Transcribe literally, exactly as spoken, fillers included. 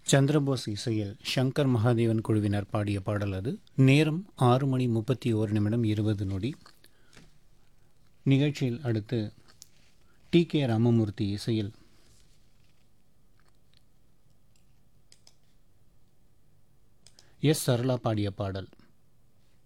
சந்திரபோஸ் இசையில் சங்கர் மகாதேவன் குழுவினர் பாடிய பாடல் அது. நேரம் ஆறு மணி முப்பத்தி ஓரு நிமிடம் இருபது நொடி. நிகழ்ச்சியில் அடுத்து டி கே ராமமூர்த்தி இசையில் எஸ் சரளா பாடிய பாடல்.